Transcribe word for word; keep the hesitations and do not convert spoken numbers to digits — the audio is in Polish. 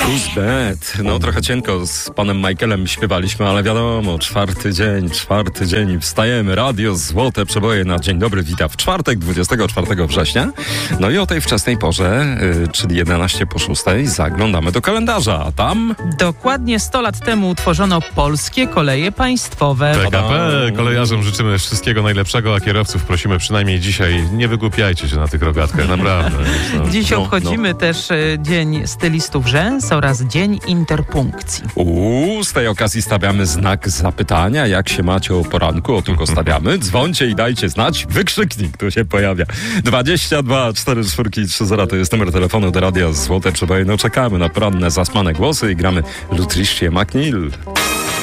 Who's bad? No trochę cienko z panem Michaelem śpiewaliśmy, ale wiadomo, czwarty dzień, czwarty dzień, wstajemy, radio Złote Przeboje na Dzień Dobry wita w czwartek, dwudziestego czwartego września. No i o tej wczesnej porze, yy, czyli jedenaście po szóstej, zaglądamy do kalendarza, a tam... Dokładnie sto lat temu utworzono Polskie Koleje Państwowe. P K P, kolejarzom życzymy wszystkiego najlepszego, a kierowców prosimy przynajmniej dzisiaj, nie wygłupiajcie się na tych rogatkach, naprawdę. No. Dziś No, obchodzimy no. też y, Dzień Stylistów Rzęs oraz Dzień Interpunkcji. Uuu, z tej okazji stawiamy znak zapytania, jak się macie o poranku, o tu go stawiamy. Dzwońcie i dajcie znać, wykrzyknik tu się pojawia. dwadzieścia dwa cztery cztery trzy zero to jest numer telefonu do radia Złote Przeboje. No czekamy na poranne, zasmane głosy i gramy Lutricie McNeil.